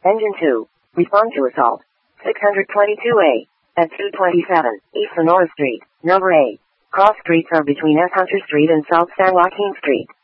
Engine 2. Respond to assault. 622A. At 227 East Sonora Street, number A. Cross streets are between S. Hunter Street and South San Joaquin Street.